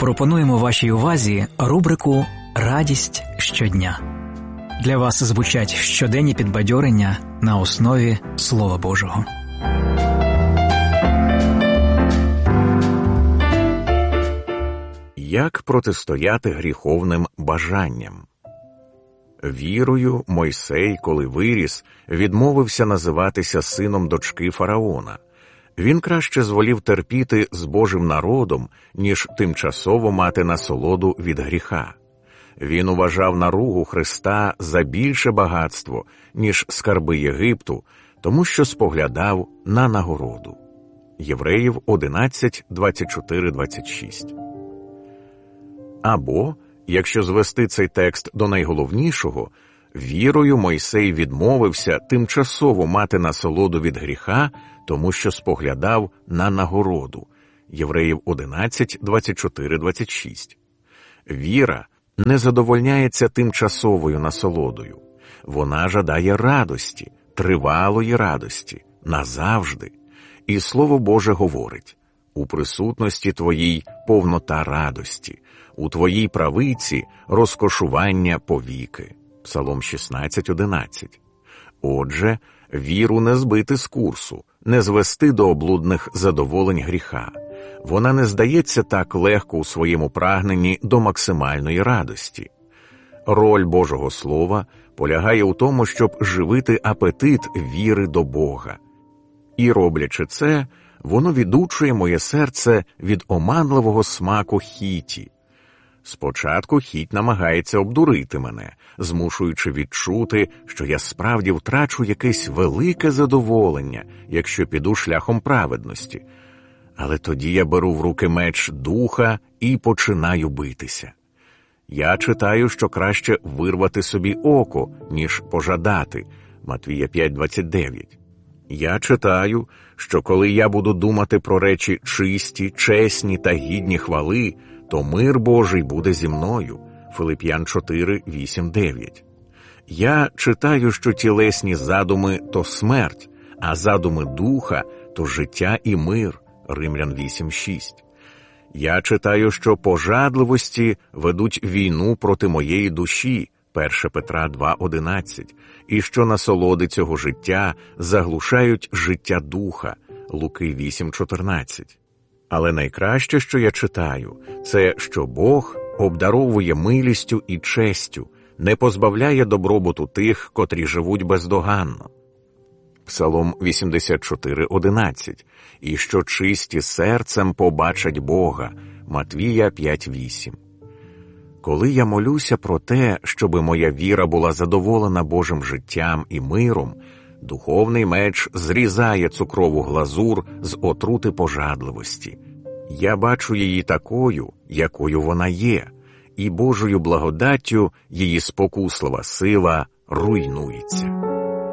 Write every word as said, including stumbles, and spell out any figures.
пропонуємо вашій увазі рубрику «Радість щодня». Для вас звучать щоденні підбадьорення на основі Слова Божого. Як протистояти гріховним бажанням? Вірою Мойсей, коли виріс, відмовився називатися сином дочки фараона. Він краще зволів терпіти з Божим народом, ніж тимчасово мати насолоду від гріха. Він уважав наругу Христа за більше багатство, ніж скарби Єгипту, тому що споглядав на нагороду. Євреїв одинадцять, двадцять чотири, двадцять шість. Або, якщо звести цей текст до найголовнішого, вірою Мойсей відмовився тимчасово мати насолоду від гріха, тому що споглядав на нагороду. Євреїв одинадцять, двадцять чотири, двадцять шість. Віра не задовольняється тимчасовою насолодою. Вона жадає радості, тривалої радості, назавжди. І Слово Боже говорить: «У присутності Твоїй повнота радості, у Твоїй правиці розкошування повіки». Псалом шістнадцять, одинадцять. Отже, віру не збити з курсу, не звести до облудних задоволень гріха. Вона не здається так легко у своєму прагненні до максимальної радості. Роль Божого Слова полягає у тому, щоб живити апетит віри до Бога. І, роблячи це, воно відучує моє серце від оманливого смаку хіті. Спочатку хіть намагається обдурити мене, змушуючи відчути, що я справді втрачу якесь велике задоволення, якщо піду шляхом праведності. Але тоді я беру в руки меч духа і починаю битися. Я читаю, що краще вирвати собі око, ніж пожадати. Матвія п'ять, двадцять дев'ять. Я читаю, що коли я буду думати про речі чисті, чесні та гідні хвали, то мир Божий буде зі мною. Филип'ян чотири, вісім, дев'ять. Я читаю, що тілесні задуми – то смерть, а задуми духа – то життя і мир. Римлян вісім, шість. Я читаю, що пожадливості ведуть війну проти моєї душі. перше Петра два, одинадцять. І що насолоди цього життя заглушають життя духа. Луки вісім, чотирнадцять. Але найкраще, що я читаю, це, що Бог обдаровує милістю і честю, не позбавляє добробуту тих, котрі живуть бездоганно. Псалом вісімдесят чотири, одинадцять. І що чисті серцем побачать Бога. Матвія п'ять, вісім. Коли я молюся про те, щоби моя віра була задоволена Божим життям і миром, духовний меч зрізає цукрову глазур з отрути пожадливості. Я бачу її такою, якою вона є, і Божою благодаттю її спокуслива сила руйнується.